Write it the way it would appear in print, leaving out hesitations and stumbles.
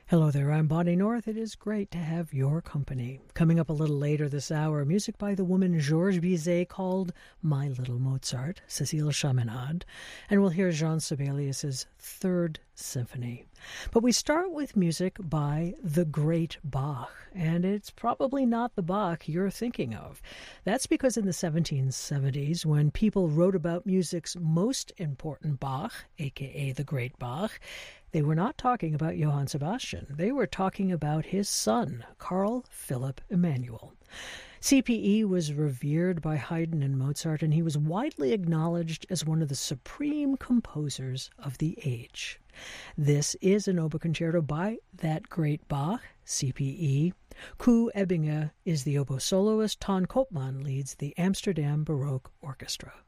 Hello there, I'm Bonnie North. It is great to have your company. Coming up a little later this hour, music by the woman Georges Bizet called My Little Mozart, Cécile Chaminade, and we'll hear Jean Sibelius's Third Symphony. But we start with music by the great Bach, and it's probably not the Bach you're thinking of. That's because in the 1770s, when people wrote about music's most important Bach, aka the great Bach, they were not talking about Johann Sebastian. They were talking about his son, Carl Philipp Emanuel. CPE was revered by Haydn and Mozart, and he was widely acknowledged as one of the supreme composers of the age. This is an oboe concerto by that great Bach, CPE. Kue Ebbinger is the oboe soloist. Ton Koopman leads the Amsterdam Baroque Orchestra.